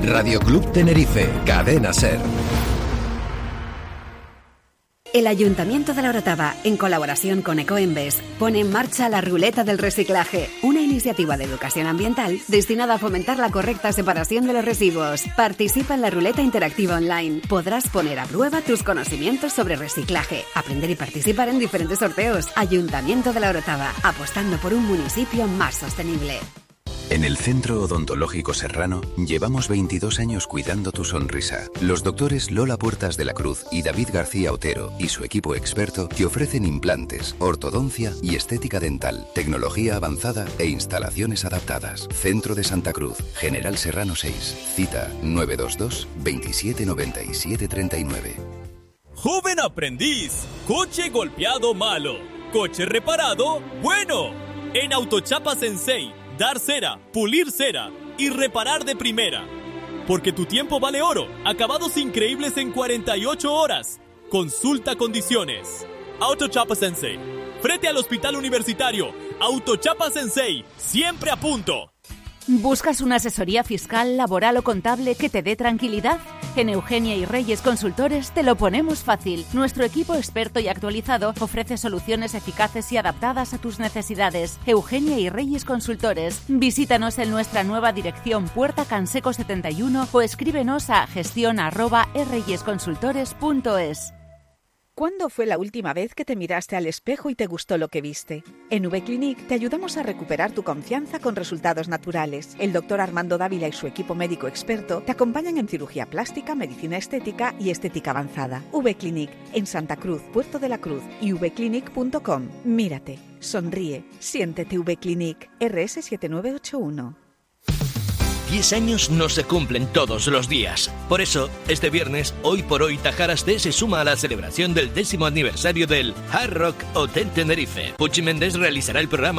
Radio Club Tenerife, Cadena SER. El Ayuntamiento de La Orotava, en colaboración con Ecoembes, pone en marcha la Ruleta del Reciclaje, una iniciativa de educación ambiental destinada a fomentar la correcta separación de los residuos. Participa en la ruleta interactiva online. Podrás poner a prueba tus conocimientos sobre reciclaje, aprender y participar en diferentes sorteos. Ayuntamiento de La Orotava, apostando por un municipio más sostenible. En el Centro Odontológico Serrano llevamos 22 años cuidando tu sonrisa. Los doctores Lola Puertas de la Cruz y David García Otero y su equipo experto te ofrecen implantes, ortodoncia y estética dental, tecnología avanzada e instalaciones adaptadas. Centro de Santa Cruz, General Serrano 6, cita 922 27 97 39. Joven aprendiz, coche golpeado malo, coche reparado bueno. En Autochapa Sensei, dar cera, pulir cera y reparar de primera. Porque tu tiempo vale oro. Acabados increíbles en 48 horas. Consulta condiciones. Autochapa Sensei. Frente al Hospital Universitario. Autochapa Sensei. Siempre a punto. ¿Buscas una asesoría fiscal, laboral o contable que te dé tranquilidad? En Eugenia y Reyes Consultores te lo ponemos fácil. Nuestro equipo experto y actualizado ofrece soluciones eficaces y adaptadas a tus necesidades. Eugenia y Reyes Consultores. Visítanos en nuestra nueva dirección Puerta Canseco 71 o escríbenos a gestion@reyesconsultores.es. ¿Cuándo fue la última vez que te miraste al espejo y te gustó lo que viste? En V-Clinic te ayudamos a recuperar tu confianza con resultados naturales. El doctor Armando Dávila y su equipo médico experto te acompañan en cirugía plástica, medicina estética y estética avanzada. V-Clinic en Santa Cruz, Puerto de la Cruz y vclinic.com. Mírate, sonríe, siéntete V-Clinic. RS 7981. 10 años no se cumplen todos los días. Por eso, este viernes, Hoy por Hoy Tajaras T se suma a la celebración del 10º aniversario del Hard Rock Hotel Tenerife. Puchi Méndez realizará el programa